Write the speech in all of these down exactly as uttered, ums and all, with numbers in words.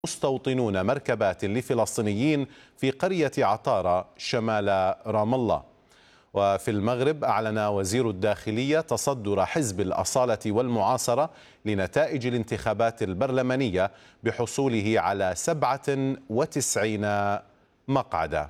مستوطنون مركبات لفلسطينيين في قرية عطارة شمال رام الله. وفي المغرب أعلن وزير الداخلية تصدر حزب الأصالة والمعاصرة لنتائج الانتخابات البرلمانية بحصوله على سبعة وتسعين مقعدا.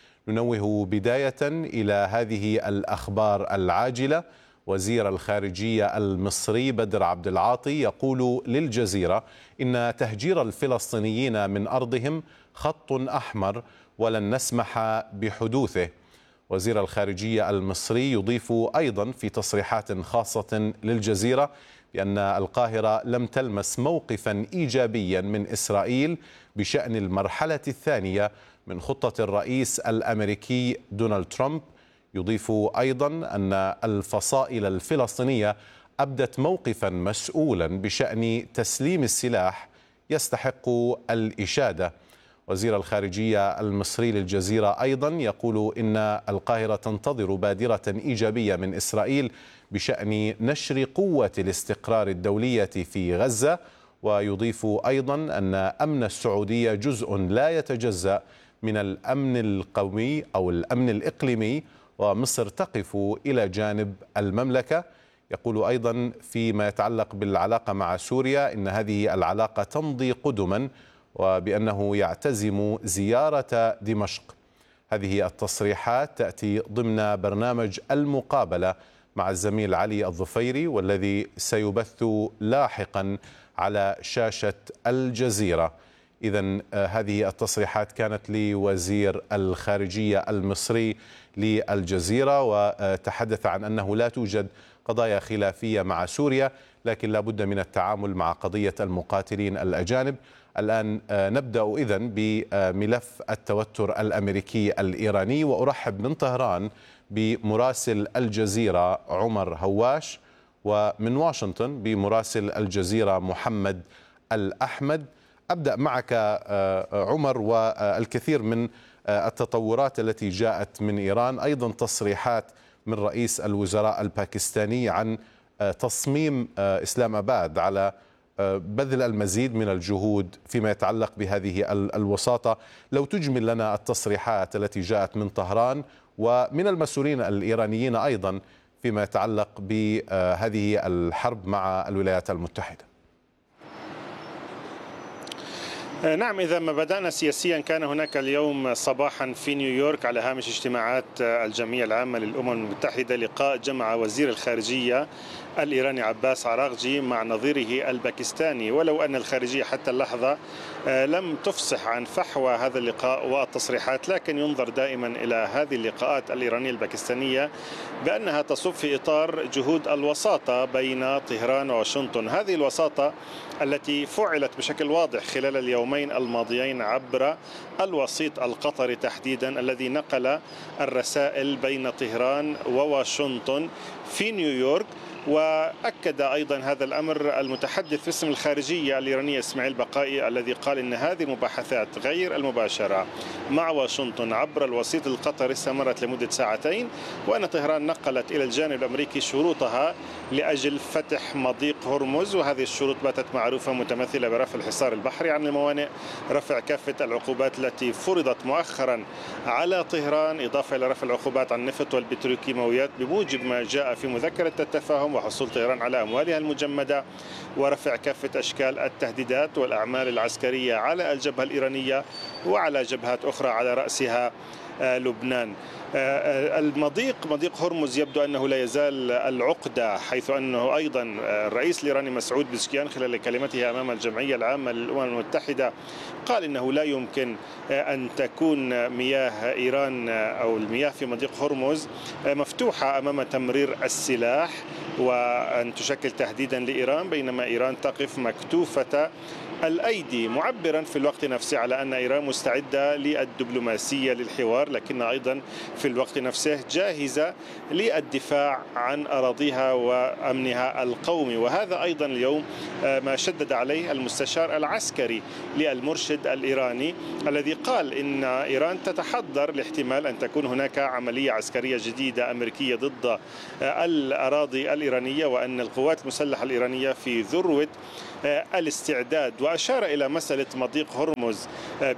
ننوه بداية إلى هذه الأخبار العاجلة. وزير الخارجية المصري بدر عبد العاطي يقول للجزيرة إن تهجير الفلسطينيين من أرضهم خط أحمر ولن نسمح بحدوثه. وزير الخارجية المصري يضيف أيضا في تصريحات خاصة للجزيرة بأن القاهرة لم تلمس موقفا إيجابيا من إسرائيل بشأن المرحلة الثانية من خطة الرئيس الأمريكي دونالد ترامب. يضيف أيضا أن الفصائل الفلسطينية أبدت موقفا مسؤولا بشأن تسليم السلاح يستحق الإشادة. وزير الخارجية المصري للجزيرة أيضا يقول إن القاهرة تنتظر بادرة إيجابية من إسرائيل بشأن نشر قوة الاستقرار الدولية في غزة. ويضيف أيضا أن أمن السعودية جزء لا يتجزأ من الأمن القومي أو الأمن الإقليمي، ومصر تقف إلى جانب المملكة. يقول أيضا فيما يتعلق بالعلاقة مع سوريا إن هذه العلاقة تمضي قدما وبأنه يعتزم زيارة دمشق. هذه التصريحات تأتي ضمن برنامج المقابلة مع الزميل علي الظفيري والذي سيبث لاحقا على شاشة الجزيرة. إذن هذه التصريحات كانت لوزير الخارجية المصري للجزيرة، وتحدث عن أنه لا توجد قضايا خلافية مع سوريا لكن لا بد من التعامل مع قضية المقاتلين الأجانب. الآن نبدأ إذن بملف التوتر الأمريكي الإيراني، وأرحب من طهران بمراسل الجزيرة عمر هواش، ومن واشنطن بمراسل الجزيرة محمد الأحمد. أبدأ معك عمر، والكثير من التطورات التي جاءت من إيران، أيضا تصريحات من رئيس الوزراء الباكستاني عن تصميم إسلام آباد على بذل المزيد من الجهود فيما يتعلق بهذه الوساطة. لو تجمل لنا التصريحات التي جاءت من طهران ومن المسؤولين الإيرانيين أيضا فيما يتعلق بهذه الحرب مع الولايات المتحدة. نعم، إذا ما بدأنا سياسيا، كان هناك اليوم صباحا في نيويورك على هامش اجتماعات الجمعية العامة للأمم المتحدة لقاء جمع وزير الخارجية الإيراني عباس عراقجي مع نظيره الباكستاني. ولو أن الخارجية حتى اللحظة لم تفصح عن فحوى هذا اللقاء والتصريحات، لكن ينظر دائما إلى هذه اللقاءات الإيرانية الباكستانية بأنها تصب في إطار جهود الوساطة بين طهران وواشنطن. هذه الوساطة التي فعلت بشكل واضح خلال اليومين الماضيين عبر الوسيط القطري تحديدا، الذي نقل الرسائل بين طهران وواشنطن في نيويورك. وأكد أيضا هذا الأمر المتحدث باسم الخارجية الإيرانية إسماعيل بقائي، الذي قال إن هذه المباحثات غير المباشرة مع واشنطن عبر الوسيط القطري استمرت لمدة ساعتين، وأن طهران نقلت إلى الجانب الأمريكي شروطها لأجل فتح مضيق هرمز. وهذه الشروط باتت معروفة متمثلة برفع الحصار البحري عن الموانئ، رفع كافة العقوبات التي فرضت مؤخرا على طهران، إضافة إلى رفع العقوبات عن النفط والبتروكيماويات بموجب ما جاء في مذكرة التفاهم، وحصول طهران على أموالها المجمدة، ورفع كافة أشكال التهديدات والأعمال العسكرية على الجبهة الإيرانية وعلى جبهات أخرى على رأسها لبنان. المضيق مضيق هرمز يبدو أنه لا يزال العقدة، حيث أنه أيضا الرئيس الإيراني مسعود بزكيان خلال كلمته أمام الجمعية العامة للأمم المتحدة قال إنه لا يمكن أن تكون مياه إيران أو المياه في مضيق هرمز مفتوحة أمام تمرير السلاح وأن تشكل تهديدا لإيران، بينما إيران تقف مكتوفة الأيدي، معبرا في الوقت نفسه على أن إيران مستعدة للدبلوماسية للحوار الحوار، لكنها أيضا في الوقت نفسه جاهزة للدفاع عن أراضيها وأمنها القومي. وهذا أيضا اليوم ما شدد عليه المستشار العسكري للمرشد الإيراني، الذي قال إن إيران تتحضر لاحتمال أن تكون هناك عملية عسكرية جديدة أمريكية ضد الأراضي الإيرانية، وأن القوات المسلحة الإيرانية في ذروة الاستعداد. وأشار إلى مسألة مضيق هرمز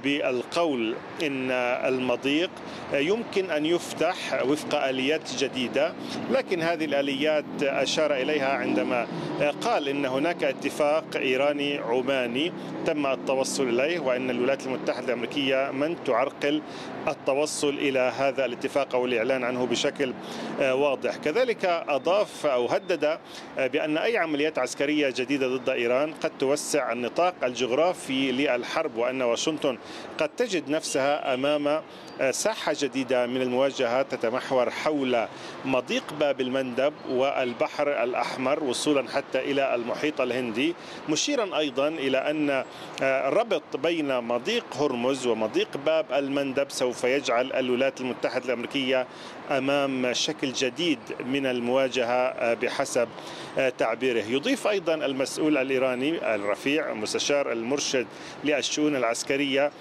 بالقول إن المضيق يمكن أن يفتح وفق آليات جديدة، لكن هذه الآليات أشار إليها عندما قال إن هناك اتفاق إيراني عماني تم التوصل إليه، وأن الولايات المتحدة الأمريكية من تعرقل التوصل إلى هذا الاتفاق أو الإعلان عنه بشكل واضح. كذلك أضاف أو هدد بأن أي عمليات عسكرية جديدة ضد إيران قد توسع النطاق الجغرافي للحرب، وأن واشنطن قد تجد نفسها أمام ساحة جديدة من المواجهات تتمحور حول مضيق باب المندب والبحر الأحمر وصولا حتى إلى المحيط الهندي، مشيرا أيضا إلى أن الربط بين مضيق هرمز ومضيق باب المندب سوف يجعل الولايات المتحدة الأمريكية أمام شكل جديد من المواجهة بحسب تعبيره. يضيف أيضا المسؤول الإيراني الرفيع مستشار المرشد للشؤون العسكرية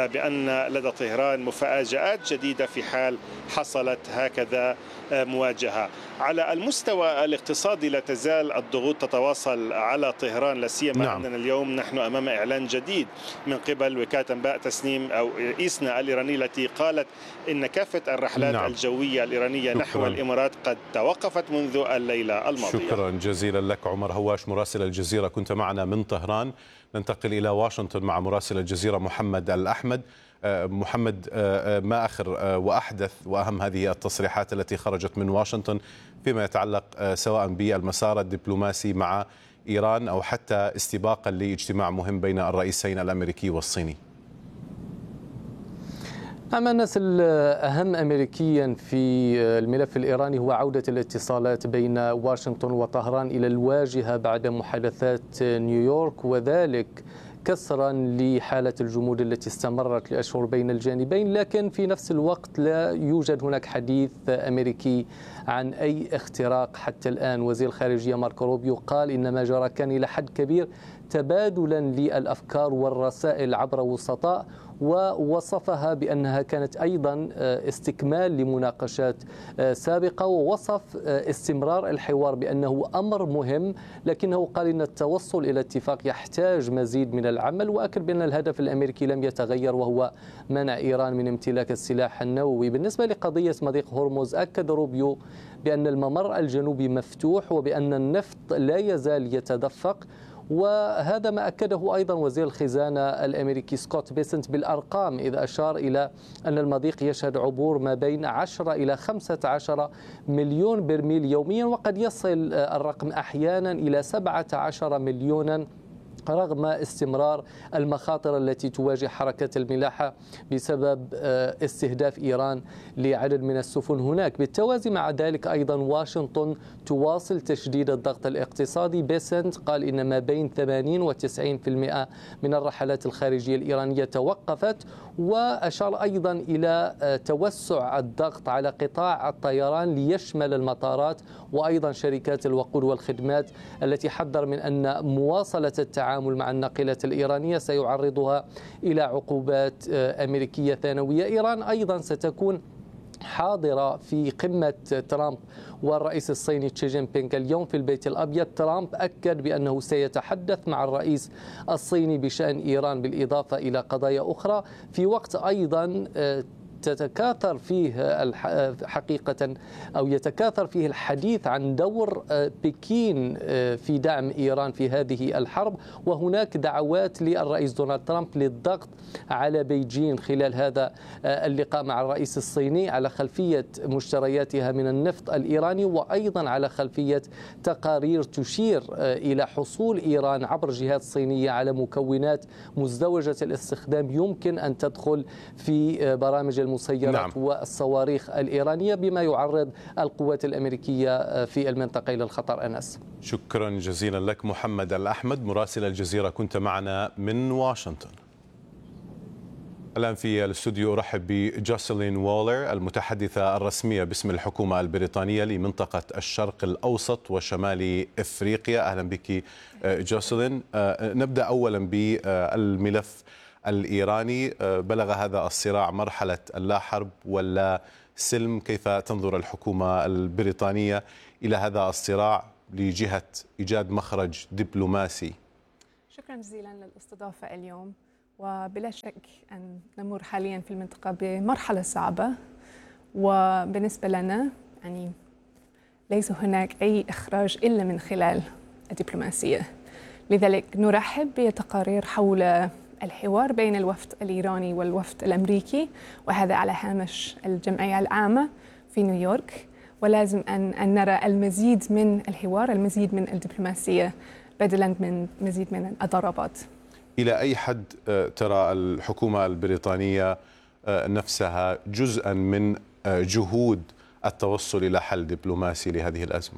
بأن لدى طهران مفاجآت جديدة في حال حصلت هكذا مواجهة. على المستوى الاقتصادي لا تزال الضغوط تتواصل على طهران، لا سيما نعم. أننا اليوم نحن أمام إعلان جديد من قبل وكالة أنباء تسنيم أو إيسنا الإيرانية التي قالت إن كافة الرحلات نعم. الجوية الإيرانية شكرا. نحو الإمارات قد توقفت منذ الليلة الماضية. شكرا جزيلا لك عمر هواش مراسل الجزيرة، كنت معنا من طهران. ننتقل إلى واشنطن مع مراسل الجزيرة محمد الأحمد. محمد، ما آخر وأحدث وأهم هذه التصريحات التي خرجت من واشنطن فيما يتعلق سواء بالمسار الدبلوماسي مع إيران أو حتى استباقا لاجتماع مهم بين الرئيسين الأمريكي والصيني؟ أما الناس الأهم أمريكيا في الملف الإيراني هو عودة الاتصالات بين واشنطن وطهران إلى الواجهة بعد محادثات نيويورك، وذلك كسرا لحالة الجمود التي استمرت لأشهر بين الجانبين. لكن في نفس الوقت لا يوجد هناك حديث أمريكي عن أي اختراق حتى الآن. وزير الخارجية ماركو روبيو قال إن ما جرى كان إلى حد كبير تبادلا للأفكار والرسائل عبر وسطاء، ووصفها بأنها كانت أيضا استكمال لمناقشات سابقة، ووصف استمرار الحوار بأنه أمر مهم، لكنه قال إن التوصل إلى اتفاق يحتاج مزيد من العمل. وأكد بأن الهدف الأمريكي لم يتغير وهو منع إيران من امتلاك السلاح النووي. بالنسبة لقضية مضيق هرمز، أكد روبيو بأن الممر الجنوبي مفتوح وبأن النفط لا يزال يتدفق، وهذا ما أكده أيضا وزير الخزانة الأمريكي سكوت بيسنت بالأرقام، إذا أشار إلى أن المضيق يشهد عبور ما بين عشرة إلى خمسة عشر مليون برميل يوميا، وقد يصل الرقم أحيانا إلى سبعة عشر مليونا رغم استمرار المخاطر التي تواجه حركة الملاحة بسبب استهداف إيران لعدد من السفن هناك. بالتوازي مع ذلك أيضا واشنطن تواصل تشديد الضغط الاقتصادي. بيسنت قال إن ما بين ثمانين وتسعين بالمئة من الرحلات الخارجية الإيرانية توقفت، وأشار أيضا إلى توسع الضغط على قطاع الطيران ليشمل المطارات وأيضا شركات الوقود والخدمات، التي حذر من أن مواصلة التعامل مع الناقلات الإيرانية سيعرضها إلى عقوبات أمريكية ثانوية. إيران أيضا ستكون حاضرة في قمة ترامب والرئيس الصيني تشي جين بينغ اليوم في البيت الأبيض. ترامب أكد بأنه سيتحدث مع الرئيس الصيني بشأن إيران بالإضافة إلى قضايا أخرى، في وقت أيضا تتكاثر فيه حقيقة أو يتكاثر فيه الحديث عن دور بكين في دعم إيران في هذه الحرب. وهناك دعوات للرئيس دونالد ترامب للضغط على بيجين خلال هذا اللقاء مع الرئيس الصيني على خلفية مشترياتها من النفط الإيراني، وأيضا على خلفية تقارير تشير إلى حصول إيران عبر جهات صينية على مكونات مزدوجة الاستخدام يمكن أن تدخل في برامج المسيرات نعم. والصواريخ الإيرانية، بما يعرض القوات الأمريكية في المنطقة إلى الخطر. أنس، شكرا جزيلا لك محمد الأحمد مراسل الجزيرة، كنت معنا من واشنطن. الآن في الاستوديو أرحب بجوسلين وولر المتحدثة الرسمية باسم الحكومة البريطانية لمنطقة الشرق الأوسط وشمال إفريقيا. أهلا بك جوسلين. نبدأ أولا بالملف الإيراني. بلغ هذا الصراع مرحلة اللا حرب ولا سلم. كيف تنظر الحكومة البريطانية إلى هذا الصراع لجهة إيجاد مخرج دبلوماسي؟ شكرا جزيلا للاستضافة اليوم. وبلا شك أن نمر حاليا في المنطقة بمرحلة صعبة، وبالنسبة لنا يعني ليس هناك أي إخراج إلا من خلال الدبلوماسية. لذلك نرحب بتقارير حول الحوار بين الوفد الإيراني والوفد الأمريكي، وهذا على هامش الجمعية العامة في نيويورك. ولازم أن, أن نرى المزيد من الحوار، المزيد من الدبلوماسية بدلا من مزيد من الضربات. إلى أي حد ترى الحكومة البريطانية نفسها جزءا من جهود التوصل إلى حل دبلوماسي لهذه الأزمة؟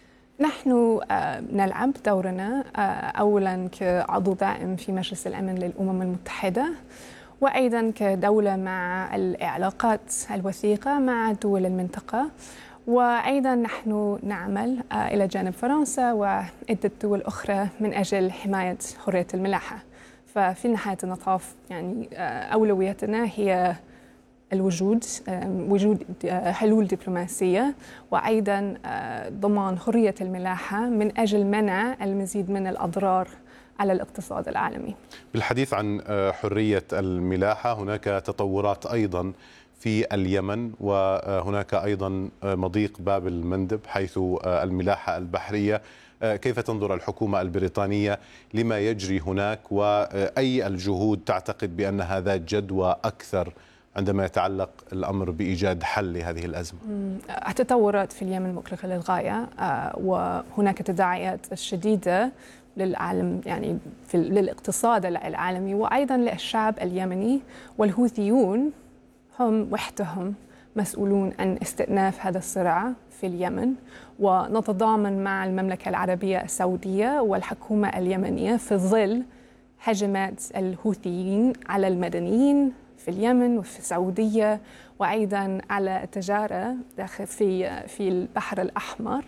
نحن نلعب دورنا أولا كعضو دائم في مجلس الأمن للأمم المتحدة، وأيضا كدولة مع العلاقات الوثيقة مع دول المنطقة، وأيضا نحن نعمل إلى جانب فرنسا وعدة دول أخرى من أجل حماية حرية الملاحة. ففي نهاية المطاف يعني أولويتنا هي الوجود وجود حلول دبلوماسية، وأيضا ضمان حرية الملاحة من أجل منع المزيد من الأضرار على الاقتصاد العالمي. بالحديث عن حرية الملاحة، هناك تطورات أيضا في اليمن، وهناك أيضا مضيق باب المندب حيث الملاحة البحرية. كيف تنظر الحكومة البريطانية لما يجري هناك، وأي الجهود تعتقد بأنها ذات جدوى أكثر عندما يتعلق الأمر بإيجاد حل لهذه الأزمة؟ التطورات في اليمن مقلقة للغاية، وهناك تداعيات شديدة للعالم يعني في للاقتصاد العالمي وأيضا للشعب اليمني. والهوثيون هم وحدهم مسؤولون عن استئناف هذا الصراع في اليمن، ونتضامن مع المملكة العربية السعودية والحكومة اليمنية في ظل هجمات الهوثيين على المدنيين في اليمن وفي السعودية، وأيضا على التجارة داخل في في البحر الأحمر.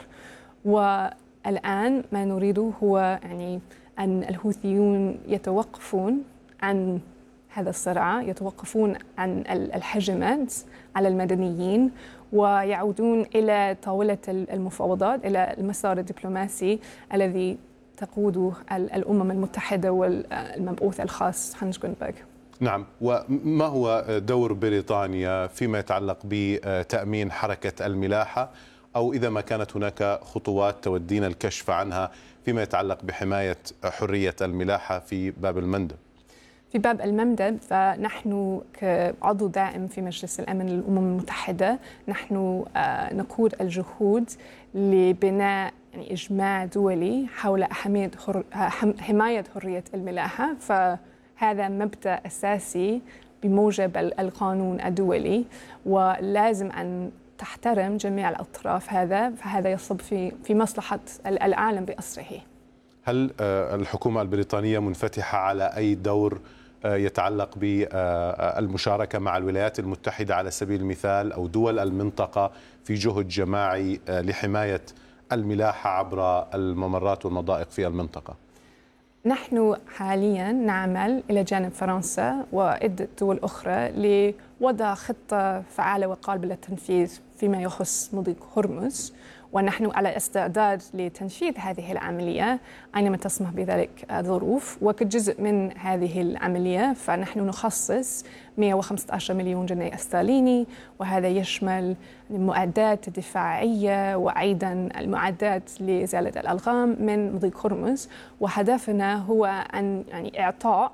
والآن ما نريده هو يعني أن الهوثيون يتوقفون عن هذا الصراع، يتوقفون عن الهجمات على المدنيين، ويعودون إلى طاولة المفاوضات، إلى المسار الدبلوماسي الذي تقوده الأمم المتحدة والمبعوث الخاص هانس جرونبرغ. نعم، وما هو دور بريطانيا فيما يتعلق بتأمين حركة الملاحة، أو إذا ما كانت هناك خطوات تودين الكشف عنها فيما يتعلق بحماية حرية الملاحة في باب المندب؟ في باب المندب فنحن كعضو دائم في مجلس الأمن للأمم المتحدة نحن نقود الجهود لبناء يعني إجماع دولي حول أهمية حماية حرية الملاحة. فهذا مبدأ أساسي بموجب القانون الدولي، ولازم أن تحترم جميع الأطراف هذا، فهذا يصب في في مصلحة العالم بأسره. هل الحكومة البريطانية منفتحة على أي دور يتعلق بالمشاركة مع الولايات المتحدة على سبيل المثال أو دول المنطقة في جهد جماعي لحماية الملاحة عبر الممرات والمضائق في المنطقة؟ نحن حاليا نعمل إلى جانب فرنسا وعدة دول أخرى لوضع خطة فعالة وقابلة للتنفيذ فيما يخص مضيق هرمز، ونحن على استعداد لتنفيذ هذه العملية أينما تسمح بذلك الظروف. وكجزء من هذه العملية فنحن نخصص مئة وخمسة عشر مليون جنيه استرليني، وهذا يشمل المعدات الدفاعية وأيضا المعدات لإزالة الألغام من مضيق هرمز. وهدفنا هو أن يعني إعطاء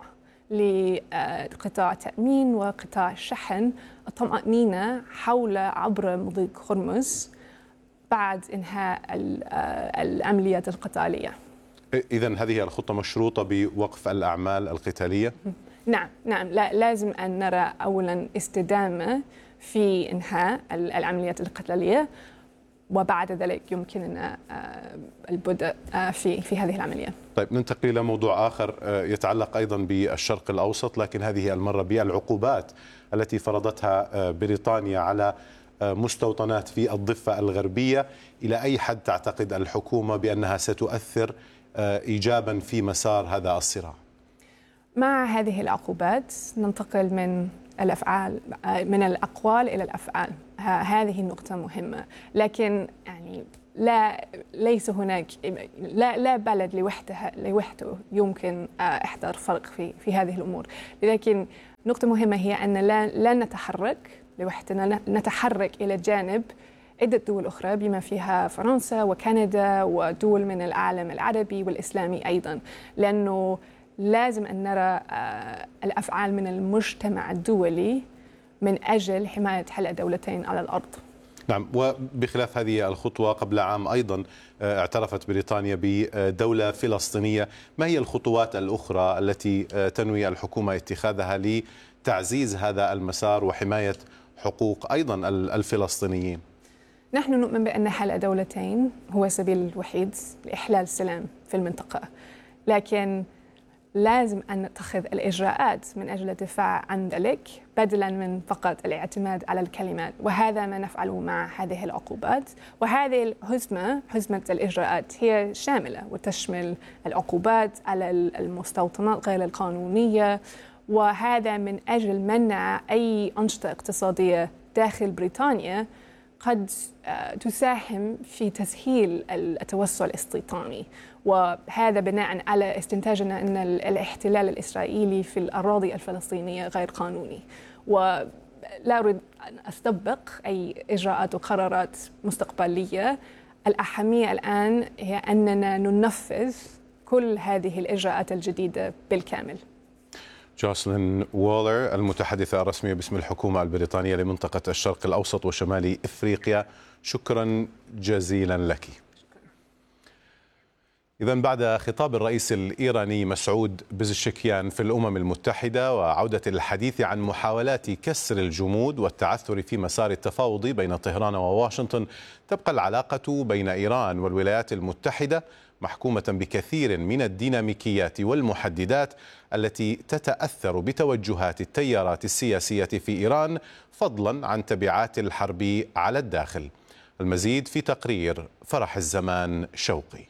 لقطاع التأمين وقطاع الشحن الطمأنينة حول عبر مضيق هرمز بعد إنهاء العمليات القتالية. إذن هذه الخطة مشروطة بوقف الأعمال القتالية؟ نعم نعم لا لازم أن نرى أولا استدامة في إنهاء العمليات القتالية، وبعد ذلك يمكننا البدء في في هذه العملية. طيب ننتقل إلى موضوع آخر يتعلق أيضا بالشرق الأوسط، لكن هذه المرة بالعقوبات التي فرضتها بريطانيا على مستوطنات في الضفة الغربية. إلى أي حد تعتقد الحكومة بأنها ستؤثر إيجابا في مسار هذا الصراع؟ مع هذه العقوبات ننتقل من الأفعال من الأقوال إلى الأفعال. هذه النقطة مهمة، لكن يعني لا ليس هناك لا لا بلد لوحده لوحده يمكن إحضار فرق في في هذه الأمور. لكن نقطة مهمة هي أن لا لا نتحرك لوحدنا، نتحرك إلى جانب عدة دول أخرى بما فيها فرنسا وكندا ودول من العالم العربي والإسلامي أيضا، لأنه لازم أن نرى الأفعال من المجتمع الدولي من أجل حماية حل الدولتين على الأرض. نعم، وبخلاف هذه الخطوة قبل عام أيضا اعترفت بريطانيا بدولة فلسطينية. ما هي الخطوات الأخرى التي تنوي الحكومة اتخاذها لتعزيز هذا المسار وحماية حقوق أيضا الفلسطينيين؟ نحن نؤمن بأن حل الدولتين هو السبيل الوحيد لإحلال السلام في المنطقة، لكن لازم أن نتخذ الإجراءات من أجل الدفاع عن ذلك بدلاً من فقط الاعتماد على الكلمات، وهذا ما نفعله مع هذه العقوبات. وهذه الهزمة هزمة الإجراءات هي شاملة وتشمل العقوبات على المستوطنات غير القانونية، وهذا من أجل منع أي أنشطة اقتصادية داخل بريطانيا قد تساهم في تسهيل التوسع الاستيطاني، وهذا بناء على استنتاجنا أن الاحتلال الإسرائيلي في الأراضي الفلسطينية غير قانوني. ولا أريد أن أستبق أي إجراءات وقرارات مستقبلية، الأهمية الآن هي أننا ننفذ كل هذه الإجراءات الجديدة بالكامل. جوسلين وولر المتحدثة الرسمية باسم الحكومة البريطانية لمنطقة الشرق الأوسط وشمال إفريقيا، شكرا جزيلا لك. إذن بعد خطاب الرئيس الإيراني مسعود بزشكيان في الأمم المتحدة وعودة الحديث عن محاولات كسر الجمود والتعثر في مسار التفاوض بين طهران وواشنطن، تبقى العلاقة بين إيران والولايات المتحدة محكومة بكثير من الديناميكيات والمحددات التي تتأثر بتوجهات التيارات السياسية في إيران، فضلا عن تبعات الحرب على الداخل. المزيد في تقرير فرح الزمان شوقي.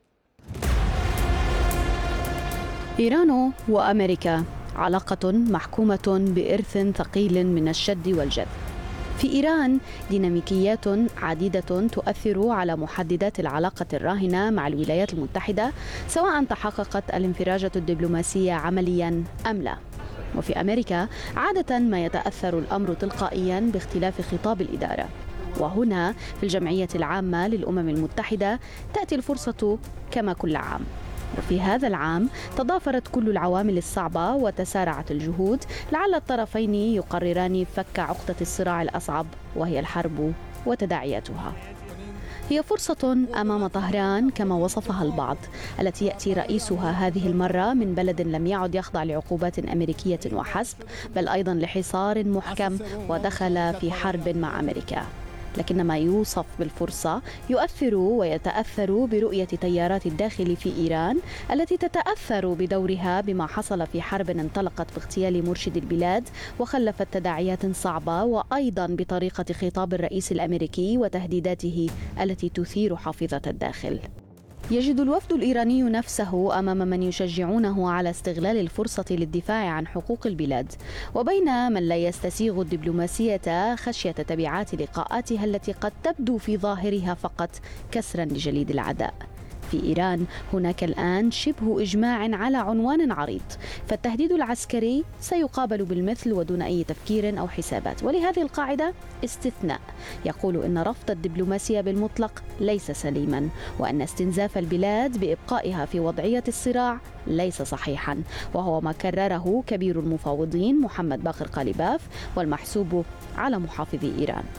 إيران وأمريكا علاقة محكومة بإرث ثقيل من الشد والجذب. في إيران ديناميكيات عديدة تؤثر على محددات العلاقة الراهنة مع الولايات المتحدة، سواء تحققت الانفراجة الدبلوماسية عمليا أم لا. وفي أمريكا عادة ما يتأثر الأمر تلقائيا باختلاف خطاب الإدارة. وهنا في الجمعية العامة للأمم المتحدة تأتي الفرصة كما كل عام، وفي هذا العام تضافرت كل العوامل الصعبة وتسارعت الجهود لعل الطرفين يقرران فك عقدة الصراع الأصعب، وهي الحرب وتداعياتها. هي فرصة أمام طهران كما وصفها البعض، التي يأتي رئيسها هذه المرة من بلد لم يعد يخضع لعقوبات أمريكية وحسب، بل أيضا لحصار محكم ودخل في حرب مع أمريكا. لكن ما يوصف بالفرصة يؤثر ويتأثر برؤية تيارات الداخل في إيران، التي تتأثر بدورها بما حصل في حرب انطلقت باغتيال مرشد البلاد وخلفت تداعيات صعبة، وأيضا بطريقة خطاب الرئيس الأمريكي وتهديداته التي تثير حافظة الداخل. يجد الوفد الإيراني نفسه أمام من يشجعونه على استغلال الفرصة للدفاع عن حقوق البلاد، وبين من لا يستسيغ الدبلوماسية خشية تبعات لقاءاتها التي قد تبدو في ظاهرها فقط كسرا لجليد العداء. في إيران هناك الآن شبه إجماع على عنوان عريض، فالتهديد العسكري سيقابل بالمثل ودون أي تفكير أو حسابات. ولهذه القاعدة استثناء يقول إن رفض الدبلوماسية بالمطلق ليس سليما، وأن استنزاف البلاد بإبقائها في وضعية الصراع ليس صحيحا، وهو ما كرره كبير المفاوضين محمد باقر قالباف والمحسوب على محافظي إيران.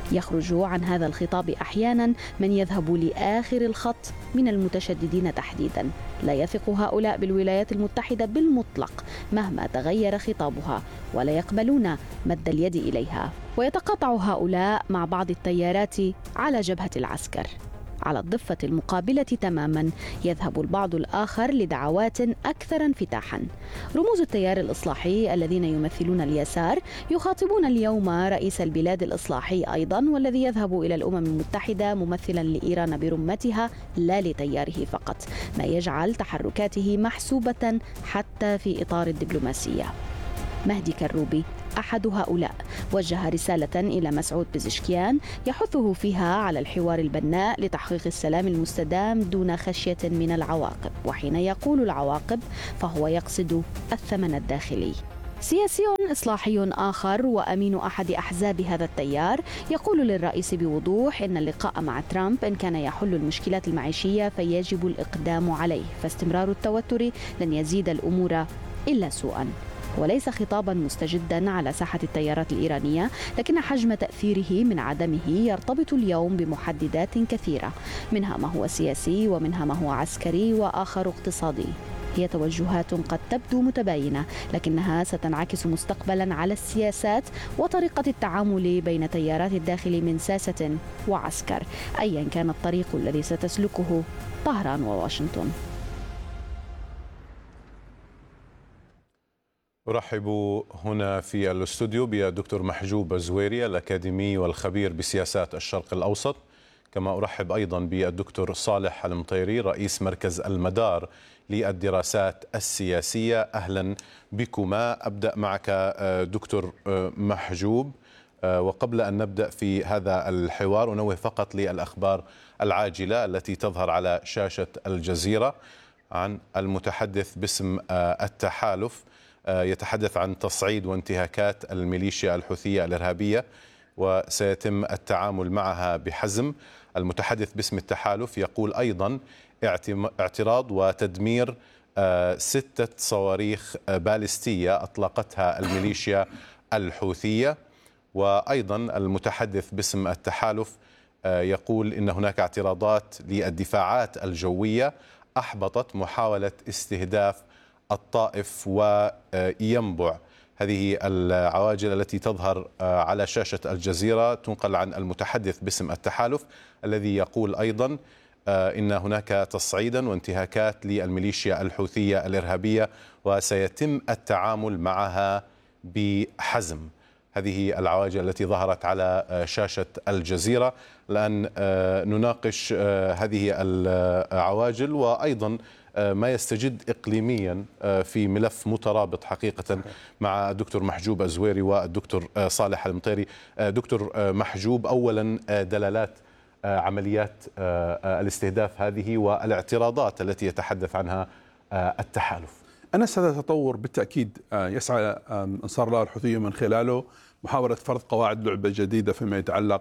يخرج عن هذا الخطاب أحيانا من يذهب لآخر الخط من المتشددين تحديدا. لا يثق هؤلاء بالولايات المتحدة بالمطلق مهما تغير خطابها، ولا يقبلون مد اليد إليها. ويتقاطع هؤلاء مع بعض التيارات على جبهة العسكر. على الضفة المقابلة تماما يذهب البعض الآخر لدعوات أكثر انفتاحا. رموز التيار الإصلاحي الذين يمثلون اليسار يخاطبون اليوم رئيس البلاد الإصلاحي أيضا، والذي يذهب إلى الأمم المتحدة ممثلا لإيران برمتها لا لتياره فقط، ما يجعل تحركاته محسوبة حتى في إطار الدبلوماسية. مهدي كروبي أحد هؤلاء وجه رسالة إلى مسعود بزشكيان يحثه فيها على الحوار البناء لتحقيق السلام المستدام دون خشية من العواقب، وحين يقول العواقب فهو يقصد الثمن الداخلي. سياسي إصلاحي آخر وأمين أحد أحزاب هذا التيار يقول للرئيس بوضوح إن اللقاء مع ترامب إن كان يحل المشكلات المعيشية فيجب الإقدام عليه، فاستمرار التوتر لن يزيد الأمور إلا سوءا. وليس خطابا مستجدا على ساحة التيارات الإيرانية، لكن حجم تأثيره من عدمه يرتبط اليوم بمحددات كثيرة، منها ما هو سياسي ومنها ما هو عسكري وآخر اقتصادي. هي توجهات قد تبدو متباينة، لكنها ستنعكس مستقبلا على السياسات وطريقة التعامل بين تيارات الداخل من ساسة وعسكر، أيا كان الطريق الذي ستسلكه طهران وواشنطن. أرحب هنا في الاستوديو بالدكتور محجوب الزويري الأكاديمي والخبير بسياسات الشرق الأوسط، كما أرحب أيضا بالدكتور صالح المطيري رئيس مركز المدار للدراسات السياسية. أهلا بكما. أبدأ معك دكتور محجوب، وقبل أن نبدأ في هذا الحوار أنوه فقط للأخبار العاجلة التي تظهر على شاشة الجزيرة عن المتحدث باسم التحالف، يتحدث عن تصعيد وانتهاكات الميليشيا الحوثية الإرهابية وسيتم التعامل معها بحزم. المتحدث باسم التحالف يقول أيضا اعتراض وتدمير ستة صواريخ باليستية أطلقتها الميليشيا الحوثية. وأيضا المتحدث باسم التحالف يقول إن هناك اعتراضات للدفاعات الجوية أحبطت محاولة استهداف الطائف وينبع. هذه العواجل التي تظهر على شاشة الجزيرة تنقل عن المتحدث باسم التحالف، الذي يقول أيضا إن هناك تصعيدا وانتهاكات للميليشيا الحوثية الإرهابية وسيتم التعامل معها بحزم. هذه العواجل التي ظهرت على شاشة الجزيرة. الآن نناقش هذه العواجل وأيضا ما يستجد إقليميا في ملف مترابط حقيقة مع الدكتور محجوب الزويري والدكتور صالح المطيري. دكتور محجوب، أولا دلالات عمليات الاستهداف هذه والاعتراضات التي يتحدث عنها التحالف. أنس، هذا تطور بالتأكيد يسعى أنصار الله الحوثية من خلاله محاولة فرض قواعد لعبة جديدة فيما يتعلق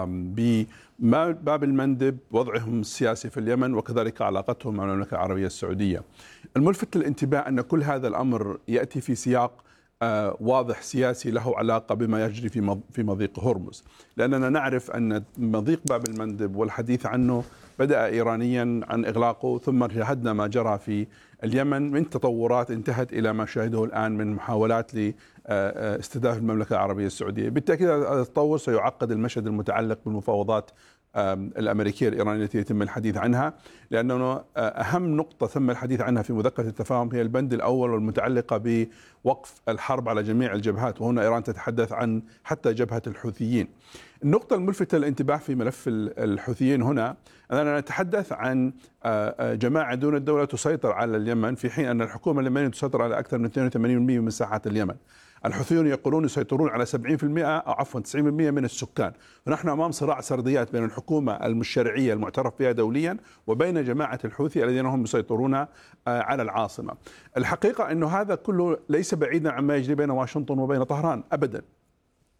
بباب المندب، وضعهم السياسي في اليمن، وكذلك علاقتهم مع المملكة العربية السعودية. الملفت للانتباه أن كل هذا الأمر يأتي في سياق واضح سياسي له علاقة بما يجري في مضيق هرمز، لأننا نعرف أن مضيق باب المندب والحديث عنه بدأ إيرانيا عن إغلاقه، ثم شاهدنا ما جرى في اليمن من تطورات انتهت إلى ما شاهده الآن من محاولات لاستهداف المملكة العربية السعودية. بالتأكيد هذا التطور سيعقد المشهد المتعلق بالمفاوضات الأمريكية الإيرانية التي يتم الحديث عنها، لأنه أهم نقطة تم الحديث عنها في مذكرة التفاهم هي البند الأول والمتعلقة بوقف الحرب على جميع الجبهات، وهنا إيران تتحدث عن حتى جبهة الحوثيين. النقطة الملفتة للانتباه في ملف الحوثيين هنا أننا نتحدث عن جماعة دون الدولة تسيطر على اليمن، في حين أن الحكومة اليمنية تسيطر على أكثر من اثنين وثمانين بالمئة من مساحات اليمن. الحوثيون يقولون يسيطرون على سبعين بالمئة أو عفوا تسعين بالمئة من السكان، ونحن أمام صراع سرديات بين الحكومة الشرعية المعترف بها دوليا وبين جماعة الحوثي الذين هم يسيطرون على العاصمة. الحقيقة أنه هذا كله ليس بعيدا عما يجري بين واشنطن وبين طهران أبدا.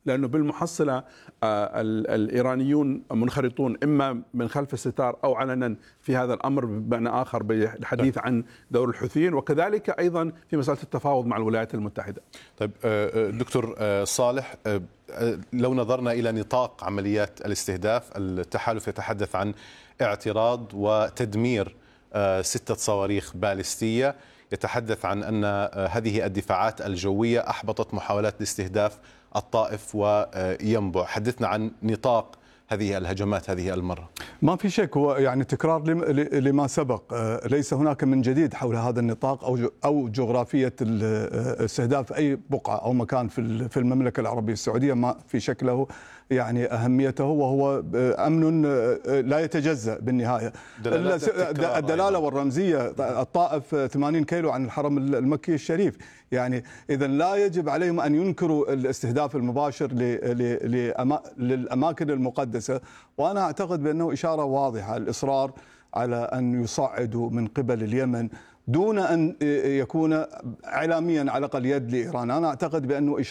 لأنه بالمحصلة الإيرانيون منخرطون إما من خلف الستار أو علنا في هذا الأمر، بمعنى آخر بالحديث عن دور الحوثيين، وكذلك أيضا في مسألة التفاوض مع الولايات المتحدة. طيب دكتور صالح، لو نظرنا إلى نطاق عمليات الاستهداف، التحالف يتحدث عن اعتراض وتدمير ستة صواريخ باليستية، يتحدث عن أن هذه الدفاعات الجوية أحبطت محاولات لاستهداف الطائف وينبع. حدثنا عن نطاق هذه الهجمات هذه المرة. ما في شك، هو يعني تكرار لما سبق، ليس هناك من جديد حول هذا النطاق أو أو جغرافية استهداف أي بقعة أو مكان في في المملكة العربية السعودية. ما في شك له يعني أهميته، وهو أمن لا يتجزأ بالنهاية. الدلالة والرمزية، الطائف ثمانين كيلو عن الحرم المكي الشريف، يعني إذا لا يجب عليهم أن ينكروا الاستهداف المباشر للأماكن المقدسة. وأنا أعتقد بأنه إشارة واضحة، الإصرار على أن يصعدوا من قبل اليمن دون أن يكون إعلاميا على الأقل يد لإيران. أنا أعتقد بأنه